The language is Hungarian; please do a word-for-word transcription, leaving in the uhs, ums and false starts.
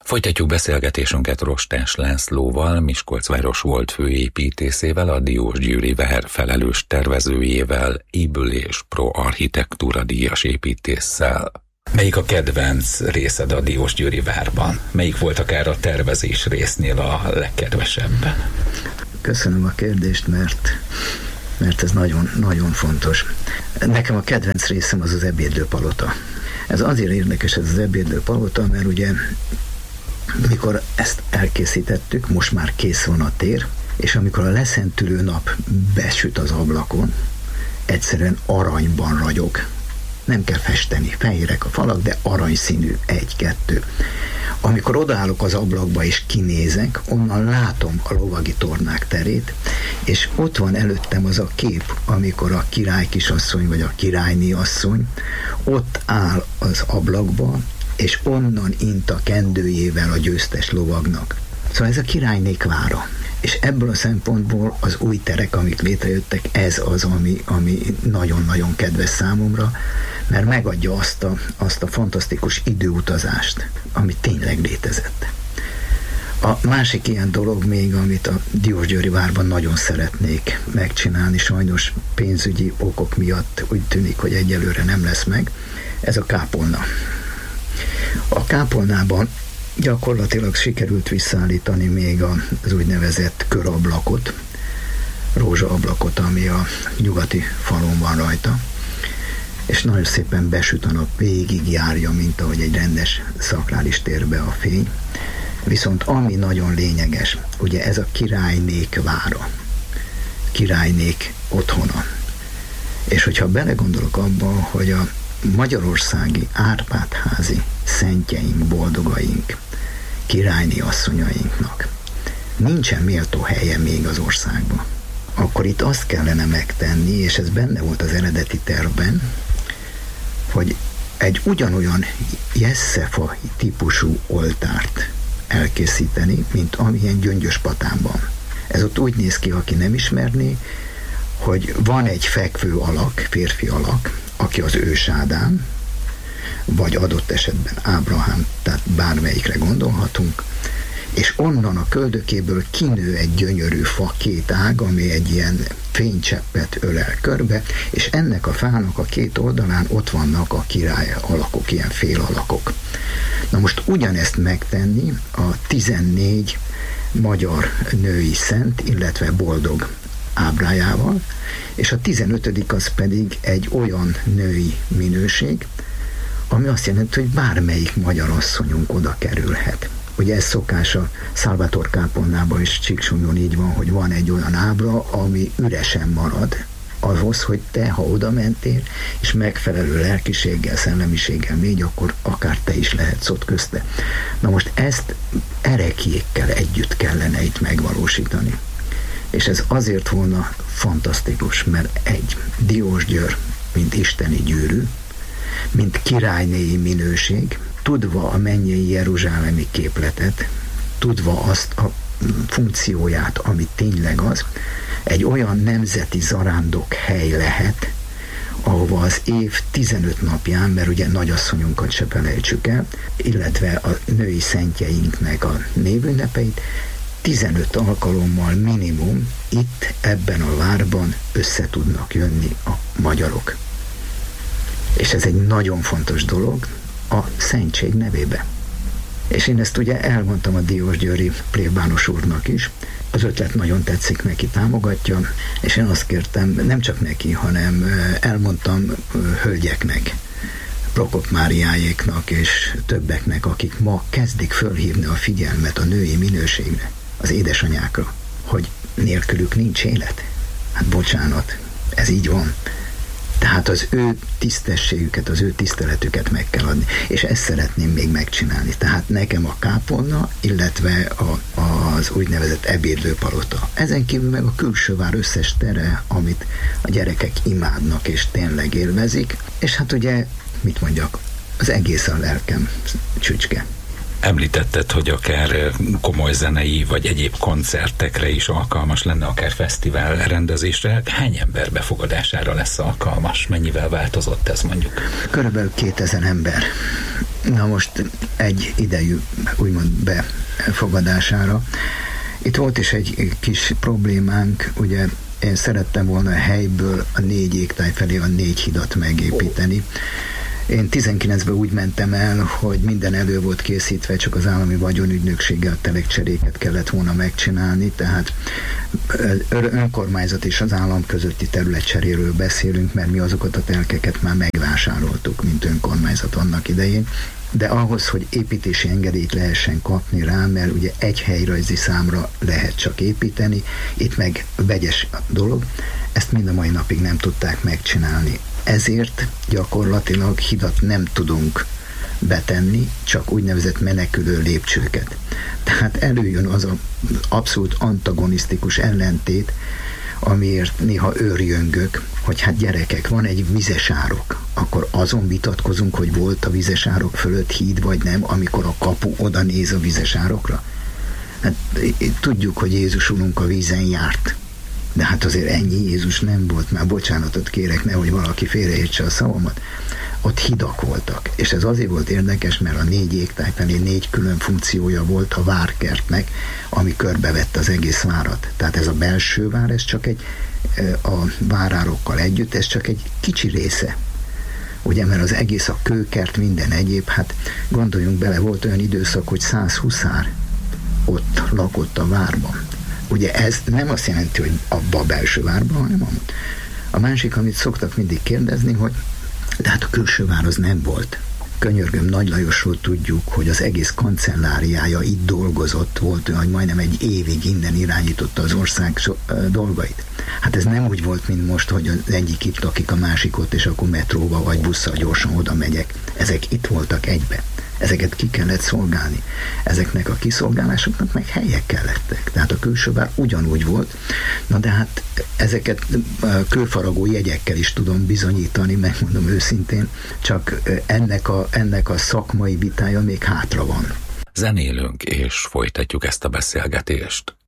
Folytatjuk beszélgetésünket Rostás Lászlóval, Miskolcváros volt főépítészével, a Diós Győri vár felelős tervezőjével, épülés pro architektúra díjas építésszel. Melyik a kedvenc részed a Diós Győri várban? Melyik volt akár a tervezés résznél a legkedvesebb? Köszönöm a kérdést, mert, mert ez nagyon, nagyon fontos. Nekem a kedvenc részem az az ebédlőpalota. Ez azért érdekes, ez az ebédlőpalota, mert ugye mikor ezt elkészítettük, most már kész van a tér, és amikor a leszentülő nap besüt az ablakon, egyszerűen aranyban ragyog. Nem kell festeni, fehérek a falak, de aranyszínű, egy-kettő. Amikor odaállok az ablakba és kinézek, onnan látom a lovagi tornák terét, és ott van előttem az a kép, amikor a király kisasszony vagy a királyné asszony ott áll az ablakba, és onnan int a kendőjével a győztes lovagnak. Szóval ez a királynék vára. És ebből a szempontból az új terek, amik létrejöttek, ez az, ami, ami nagyon-nagyon kedves számomra, mert megadja azt a, azt a fantasztikus időutazást, ami tényleg létezett. A másik ilyen dolog még, amit a Diósgyőri várban nagyon szeretnék megcsinálni, sajnos pénzügyi okok miatt úgy tűnik, hogy egyelőre nem lesz meg, ez a kápolna. A kápolnában gyakorlatilag sikerült visszaállítani még az úgynevezett körablakot, rózsaablakot, ami a nyugati falon van rajta, és nagyon szépen besüt a nap, végig járja, mint ahogy egy rendes szakrális térbe a fény. Viszont ami nagyon lényeges, ugye ez a királynék vára, királynék otthona. És hogyha belegondolok abba, hogy a magyarországi Árpád-házi szentjeink, boldogaink, királyné asszonyainknak nincsen méltó helye még az országban, akkor itt azt kellene megtenni, és ez benne volt az eredeti tervben, hogy egy ugyanolyan jesszefa típusú oltárt elkészíteni, mint amilyen Gyöngyöspatánban. Ez ott úgy néz ki, aki nem ismerné, hogy van egy fekvő alak, férfi alak, aki az ős Ádám, vagy adott esetben Ábrahám, tehát bármelyikre gondolhatunk, és onnan a köldökéből kinő egy gyönyörű fa, két ág, ami egy ilyen fénycseppet ölel körbe, és ennek a fának a két oldalán ott vannak a király alakok, ilyen fél alakok. Na most ugyanezt megtenni a tizennégy magyar női szent, illetve boldog ábrájával, és a tizenötödik az pedig egy olyan női minőség, ami azt jelenti, hogy bármelyik magyar asszonyunk oda kerülhet. Ugye ez szokás a Salvator kápolnában és Csíksomlyón így van, hogy van egy olyan ábra, ami üresen marad ahhoz, hogy te, ha oda mentél, és megfelelő lelkiséggel, szellemiséggel még, akkor akár te is lehetsz ott közte. Na most ezt ereklyékkel együtt kellene itt megvalósítani. És ez azért volna fantasztikus, mert egy Diósgyőr, mint isteni gyűrű, mint királynéi minőség, tudva a mennyei jeruzsálemi képletet, tudva azt a funkcióját, ami tényleg az, egy olyan nemzeti zarándok hely lehet, ahova az év tizenöt napján, mert ugye nagyasszonyunkat se felejtsük el, illetve a női szentjeinknek a névünnepeit, tizenöt alkalommal minimum itt, ebben a várban össze tudnak jönni a magyarok. És ez egy nagyon fontos dolog a szentség nevébe. És én ezt ugye elmondtam a diósgyőri plébános úrnak is, az ötlet nagyon tetszik, neki támogatja, és én azt kértem, nem csak neki, hanem elmondtam hölgyeknek, Prokop Máriájéknak és többeknek, akik ma kezdik fölhívni a figyelmet a női minőségre, az édesanyákra, hogy nélkülük nincs élet. Hát bocsánat, ez így van. Tehát az ő tisztességüket, az ő tiszteletüket meg kell adni. És ezt szeretném még megcsinálni. Tehát nekem a kápolna, illetve a, az úgynevezett ebédlőpalota. Ezen kívül meg a külső vár összes tere, amit a gyerekek imádnak és tényleg élvezik. És hát ugye, mit mondjak, az egész a lelkem csücske. Említetted, hogy akár komoly zenei vagy egyéb koncertekre is alkalmas lenne, akár fesztivál rendezésre. Hány ember befogadására lesz alkalmas? Mennyivel változott ez mondjuk? Körülbelül kétezer ember. Na most egy idejű úgymond befogadására. Itt volt is egy kis problémánk, ugye én szerettem volna a helyből a négy égtáj felé a négy hidat megépíteni. Én tizenkilencben úgy mentem el, hogy minden elő volt készítve, csak az állami vagyonügynökséggel telekcseréket kellett volna megcsinálni, tehát önkormányzat és az állam közötti területcseréről beszélünk, mert mi azokat a telkeket már megvásároltuk, mint önkormányzat annak idején. De ahhoz, hogy építési engedélyt lehessen kapni rá, mert ugye egy helyrajzi számra lehet csak építeni, itt meg vegyes dolog, ezt mind a mai napig nem tudták megcsinálni. Ezért gyakorlatilag hidat nem tudunk betenni, csak úgynevezett menekülő lépcsőket. Tehát előjön az az abszolút antagonisztikus ellentét, amiért néha őrjöngök, hogy hát gyerekek, van egy vizesárok, akkor azon vitatkozunk, hogy volt a vizesárok fölött híd, vagy nem, amikor a kapu oda néz a vizesárokra. Hát tudjuk, hogy Jézus Urunk a vízen járt, de hát azért ennyi Jézus nem volt, már bocsánatot kérek, nehogy valaki félreértse a szavamat. Ott hidak voltak, és ez azért volt érdekes, mert a négy égtáj felé négy külön funkciója volt a várkertnek, ami körbevette az egész várat. Tehát ez a belső vár, ez csak egy, a várárokkal együtt, ez csak egy kicsi része. Ugye, mert az egész a kőkert, minden egyéb, hát gondoljunk bele, volt olyan időszak, hogy száz huszár ott lakott a várban. Ugye ez nem azt jelenti, hogy abba a belső várban, hanem amúgy. A másik, amit szoktak mindig kérdezni, hogy de hát a külső vár az nem volt. Könyörgöm, Nagy Lajosról tudjuk, hogy az egész kancelláriája itt dolgozott, volt olyan, hogy majdnem egy évig innen irányította az ország so, uh, dolgait. Hát ez nem úgy volt, mint most, hogy az egyik itt lakik, a másik ott, és akkor metróba vagy busszal gyorsan oda megyek. Ezek itt voltak egybe. Ezeket ki kellett szolgálni. Ezeknek a kiszolgálásoknak meg helyek kellettek. Tehát a külső vár ugyanúgy volt. Na de hát ezeket kőfaragó jegyekkel is tudom bizonyítani, megmondom őszintén, csak ennek a, ennek a szakmai vitája még hátra van. Zenélünk és folytatjuk ezt a beszélgetést.